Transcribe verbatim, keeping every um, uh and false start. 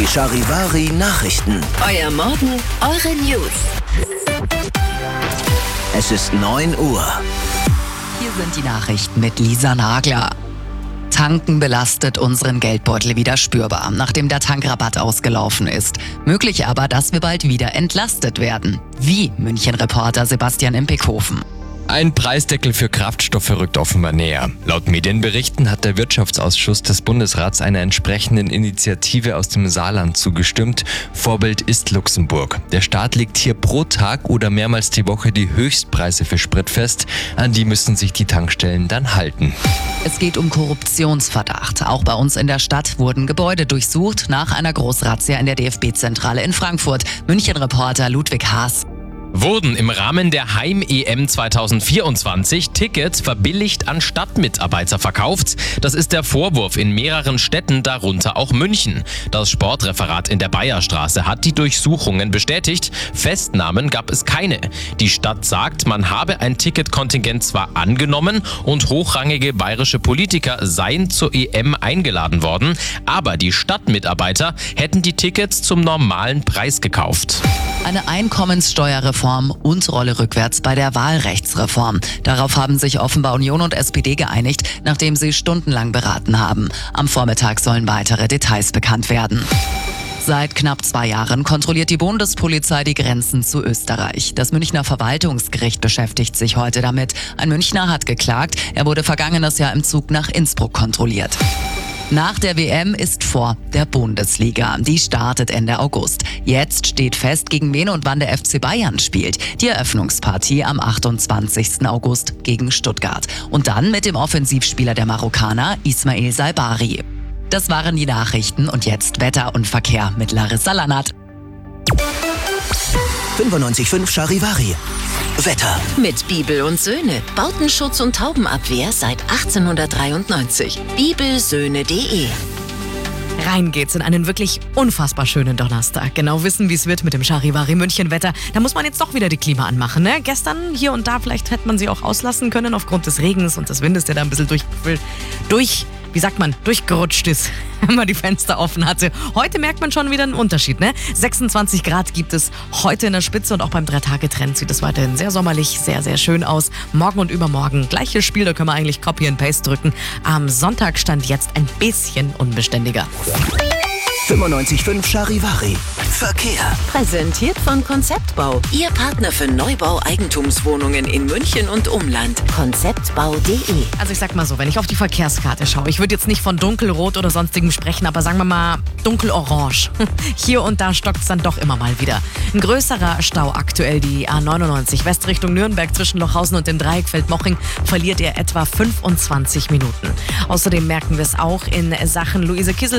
Die Charivari Nachrichten. Euer Morgen, eure News. Es ist neun Uhr. Hier sind die Nachrichten mit Lisa Nagler. Tanken belastet unseren Geldbeutel wieder spürbar, nachdem der Tankrabatt ausgelaufen ist. Möglich aber, dass wir bald wieder entlastet werden. Wie? München-Reporter Sebastian Impekhofen. Ein Preisdeckel für Kraftstoffe rückt offenbar näher. Laut Medienberichten hat der Wirtschaftsausschuss des Bundesrats einer entsprechenden Initiative aus dem Saarland zugestimmt. Vorbild ist Luxemburg. Der Staat legt hier pro Tag oder mehrmals die Woche die Höchstpreise für Sprit fest. An die müssen sich die Tankstellen dann halten. Es geht um Korruptionsverdacht. Auch bei uns in der Stadt wurden Gebäude durchsucht nach einer Großrazzia in der D F B-Zentrale in Frankfurt. München-Reporter Ludwig Haas. Wurden im Rahmen der Heim-E M zweitausendvierundzwanzig Tickets verbilligt an Stadtmitarbeiter verkauft? Das ist der Vorwurf in mehreren Städten, darunter auch München. Das Sportreferat in der Bayerstraße hat die Durchsuchungen bestätigt. Festnahmen gab es keine. Die Stadt sagt, man habe ein Ticketkontingent zwar angenommen und hochrangige bayerische Politiker seien zur E M eingeladen worden, aber die Stadtmitarbeiter hätten die Tickets zum normalen Preis gekauft. Eine Einkommenssteuerreform und Rolle rückwärts bei der Wahlrechtsreform. Darauf haben sich offenbar Union und S P D geeinigt, nachdem sie stundenlang beraten haben. Am Vormittag sollen weitere Details bekannt werden. Seit knapp zwei Jahren kontrolliert die Bundespolizei die Grenzen zu Österreich. Das Münchner Verwaltungsgericht beschäftigt sich heute damit. Ein Münchner hat geklagt, er wurde vergangenes Jahr im Zug nach Innsbruck kontrolliert. Nach der W M ist vor der Bundesliga. Die startet Ende August. Jetzt steht fest, gegen wen und wann der F C Bayern spielt. Die Eröffnungspartie am achtundzwanzigsten August gegen Stuttgart. Und dann mit dem Offensivspieler der Marokkaner Ismail Saibari. Das waren die Nachrichten und jetzt Wetter und Verkehr mit Larissa Lannert. fünfundneunzig Komma fünf Charivari. Wetter. Mit Bibel und Söhne. Bautenschutz und Taubenabwehr seit achtzehnhundertdreiundneunzig. bibelsöhne punkt de. Rein geht's in einen wirklich unfassbar schönen Donnerstag. Genau wissen, wie es wird mit dem Charivari München Wetter. Da muss man jetzt doch wieder die Klima anmachen, ne? Gestern hier und da, vielleicht hätte man sie auch auslassen können aufgrund des Regens und des Windes, der da ein bisschen durch, durch wie sagt man, durchgerutscht ist, wenn man die Fenster offen hatte. Heute merkt man schon wieder einen Unterschied, ne? sechsundzwanzig Grad gibt es heute in der Spitze und auch beim Drei-Tage-Trend sieht es weiterhin sehr sommerlich, sehr, sehr schön aus. Morgen und übermorgen gleiches Spiel, da können wir eigentlich Copy and Paste drücken. Am Sonntag stand jetzt ein bisschen unbeständiger. fünfundneunzig Komma fünf Charivari. Verkehr. Präsentiert von Konzeptbau. Ihr Partner für Neubau-Eigentumswohnungen in München und Umland. konzeptbau punkt de. Also ich sag mal so, wenn ich auf die Verkehrskarte schaue, ich würde jetzt nicht von dunkelrot oder sonstigem sprechen, aber sagen wir mal dunkelorange. Hier und da stockt es dann doch immer mal wieder. Ein größerer Stau aktuell, die A neunundneunzig West Richtung Nürnberg zwischen Lochhausen und dem Dreieck Feldmoching, verliert ihr etwa fünfundzwanzig Minuten. Außerdem merken wir es auch in Sachen Luise Kissel.